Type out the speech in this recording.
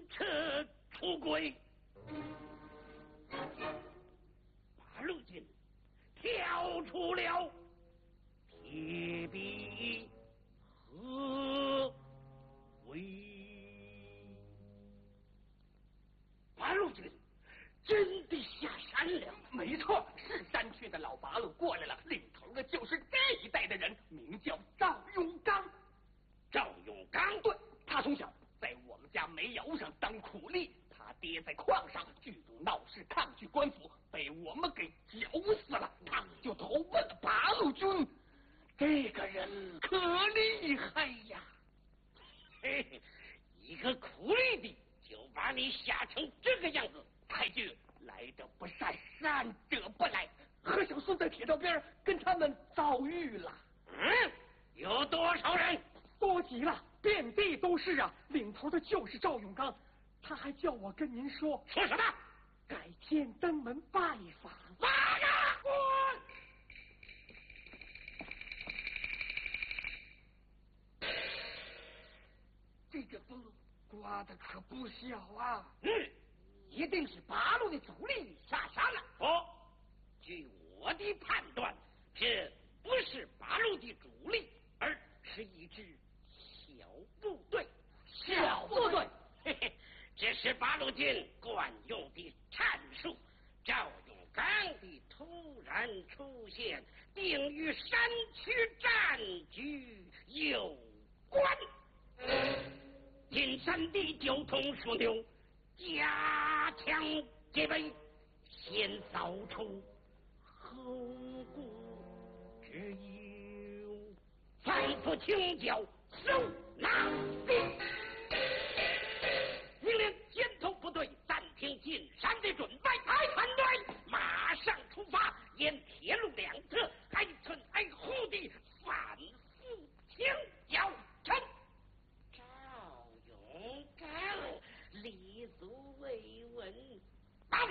撤出轨。八路军跳出了铁壁合围，八路军真的下山了。 没错，是山区的老八路过来了，领头的就是这一带的人，名叫赵永刚。 赵永刚， 对，他从小在我们家煤窑上当苦力，他爹在矿上聚众闹事抗拒官府，被我们给绞死了，他就投奔了八路军。这个人可厉害呀！ 嘿嘿，一个苦力的就把你吓成这个样子。 太君，来者不善，善者不来。何小松在铁道边跟他们遭遇了。 有多少人？ 多极了，遍地都是啊！领头的就是赵永刚，他还叫我跟您说。 说什么？ 改天登门拜访。 马呀！ 这个风刮的可不小啊！一定是八路的主力下山了。 据我的判断，这不是八路的主力，而是一支小部队。 小部队， 嘿嘿，这是八路军惯用的战术。赵永刚的突然出现，定与山区战局有关。金山的交通枢纽加强戒备，先扫除后顾之忧，反复请教收纳兵。命令先头部队暂停进山的准备，团队马上出发，沿铁路两侧挨村挨户地反复请教。赵永刚立足未稳，